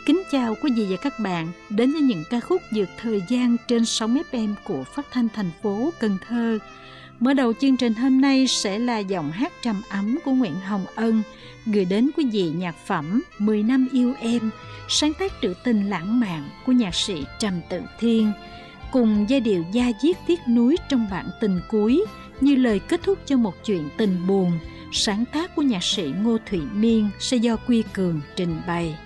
kính chào quý vị và các bạn đến với những ca khúc vượt thời gian trên sóng FM của Phát thanh thành phố Cần Thơ. Mở đầu chương trình hôm nay sẽ là giọng hát trầm ấm của Nguyễn Hồng Ân gửi đến quý vị nhạc phẩm 10 năm yêu em, sáng tác trữ tình lãng mạn của nhạc sĩ Trầm Tự Thiên, cùng giai điệu da diết tiếc nuối trong bản tình cuối như lời kết thúc cho một chuyện tình buồn, sáng tác của nhạc sĩ Ngô Thụy Miên sẽ do Quy Cường trình bày.